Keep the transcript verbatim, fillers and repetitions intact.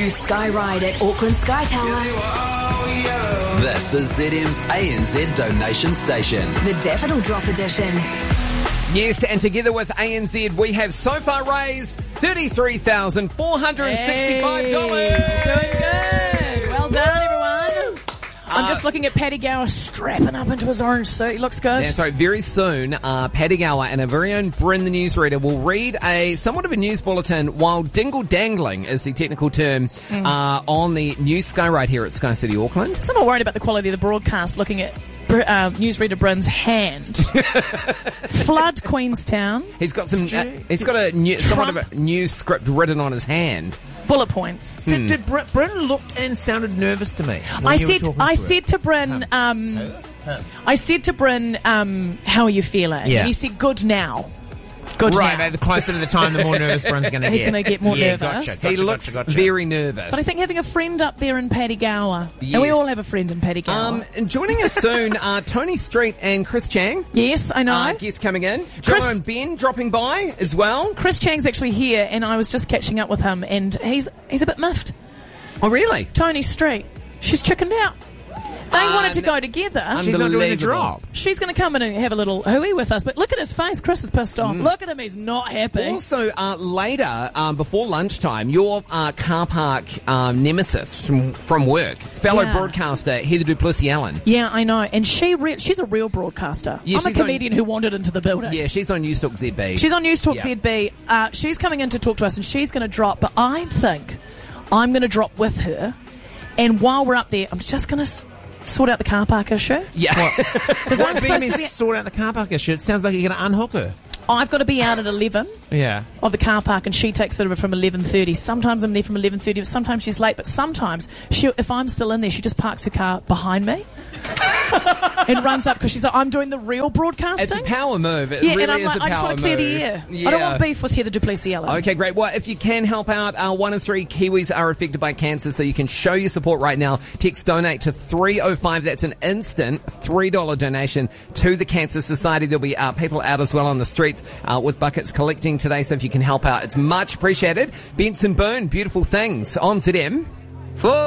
New Sky Ride at Auckland Sky Tower. This is Z M's A N Z donation station. The Daffodil Drop Edition. Yes, and together with A N Z, we have so far raised thirty-three thousand four hundred sixty-five dollars. Hey, doing good. Well done, everyone. I'm just looking at Paddy Gower strapping up into his orange suit. He looks good. That's right. Very soon, uh, Paddy Gower and our very own Bryn the newsreader will read a somewhat of a news bulletin while dingle-dangling is the technical term mm. uh, on the new Sky Ride here at Sky City Auckland. Somewhat worried about the quality of the broadcast looking at uh, newsreader Bryn's hand. Flood Queenstown. He's got some. Uh, he's got a new, somewhat of a news script written on his hand. Bullet points. Did, did Br- Bryn looked and sounded nervous to me. I said, I said to Bryn, um, I said to Bryn, um, how are you feeling? Yeah. And he said, good now. Good right, now. the closer to the time, the more nervous Bryn's going to get. He's going to get more yeah, nervous. Gotcha, gotcha, he looks gotcha, gotcha. very nervous. But I think having a friend up there in Paddy Gower, yes. and we all have a friend in Paddy Gower. Um, and joining us soon are Tony Street and Chris Chang. Yes, I know. Uh, guests coming in. Chris- Joe and Ben dropping by as well. Chris Chang's actually here, and I was just catching up with him, and he's he's a bit miffed. Oh, really? Tony Street, she's chickened out. They Uh, wanted to go together. She's not doing the Unbelievable. drop. She's going to come in and have a little hooey with us. But look at his face. Chris is pissed off. Look at him. He's not happy. Also, uh, later, um, before lunchtime, your uh, car park um, nemesis from, from work, fellow Yeah. broadcaster Heather Duplessis-Allen. Yeah, I know. And she re- she's a real broadcaster. Yeah, I'm a she's on- comedian who wandered into the building. Yeah, she's on News Talk Z B. She's on News Talk Yeah. Z B. Uh, she's coming in to talk to us, and she's going to drop. But I think I'm going to drop with her. And while we're up there, I'm just going to s- sort out the car park issue. Yeah. Because I'm What do you supposed mean to be... sort out the car park issue? It sounds like you're going to unhook her. I've got to be out at eleven Yeah. of the car park, and she takes it over from eleven thirty. Sometimes I'm there from eleven thirty, sometimes she's late, but sometimes she, if I'm still in there, she just parks her car behind me and runs up because she's like, I'm doing the real broadcasting. It's a power move. It yeah, really and I'm is like, a I just power want to clear move. the air. Yeah. I don't want beef with Heather Duplessis-Allen. Okay, great. Well, if you can help out, uh, one in three Kiwis are affected by cancer, so you can show your support right now. Text donate to three oh five. That's an instant three dollars donation to the Cancer Society. There'll be uh, people out as well on the streets uh, with buckets collecting today, so if you can help out, it's much appreciated. Benson Boone, Beautiful Things on Z M.